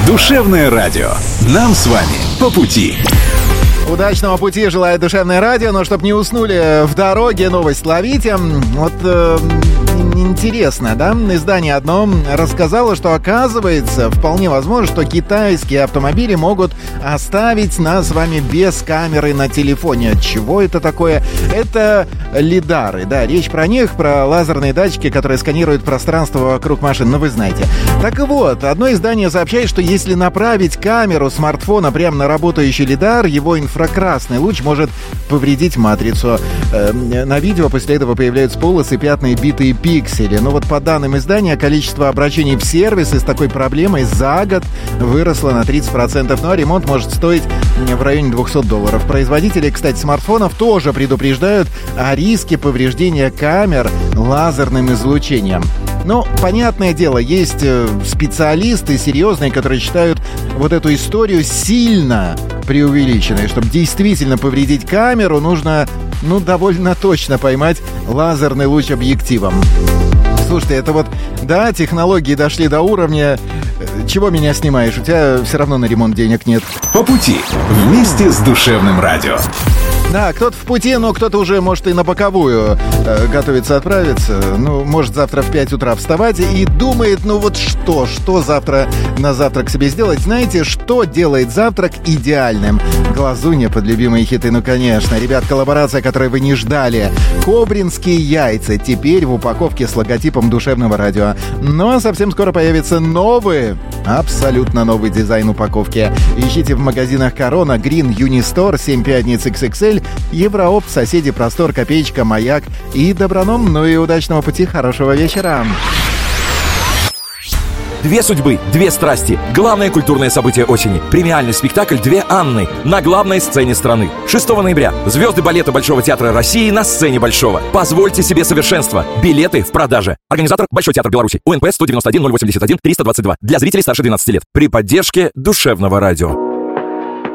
Душевное радио. Нам с вами по пути. Удачного пути желает Душевное радио, но чтоб не уснули в дороге, новость ловите. Вот интересно, да? Издание одно рассказало, что оказывается, вполне возможно, что китайские автомобили могут оставить нас с вами без камеры на телефоне. Чего это такое? Это лидары, да, речь про них, про лазерные датчики, которые сканируют пространство вокруг машин, ну вы знаете. Так вот, одно издание сообщает, что если направить камеру смартфона прямо на работающий лидар, его инфракрасный луч может повредить матрицу. На видео после этого появляются полосы, пятна и битые пиксели. Но вот по данным издания, количество обращений в сервисы с такой проблемой за год выросло на 30%. Ну а ремонт может стоить в районе $200. Производители, кстати, смартфонов тоже предупреждают о риске повреждения камер лазерным излучением. Ну, понятное дело, есть специалисты серьезные, которые считают вот эту историю сильно преувеличенной. Чтобы действительно повредить камеру, нужно, довольно точно поймать лазерный луч объективом. Слушайте, это вот, да, технологии дошли до уровня... Чего меня снимаешь? У тебя все равно на ремонт денег нет. По пути. Вместе с Душевным радио. Да, кто-то в пути, но кто-то уже, может, и на боковую готовится отправиться. Может завтра в 5 утра вставать и думает, что завтра на завтрак себе сделать. Знаете, что делает завтрак идеальным? Глазунья под любимые хиты, конечно. Ребят, коллаборация, которой вы не ждали. Кобринские яйца. Теперь в упаковке с логотипом Душевного радио. Но совсем скоро появится абсолютно новый дизайн упаковки. Ищите в магазинах Корона, Грин, Юнистор, 7 пятниц XXL, Евроопт, Соседи, Простор, Копеечка, Маяк и Доброном. Ну и удачного пути, хорошего вечера. Две судьбы, две страсти. Главное культурное событие осени. Премиальный спектакль «Две Анны» на главной сцене страны. 6 ноября. Звезды балета Большого театра России на сцене Большого. Позвольте себе совершенство. Билеты в продаже. Организатор Большой театр Беларуси. УНП 191 081 322. Для зрителей старше 12 лет. При поддержке Душевного радио.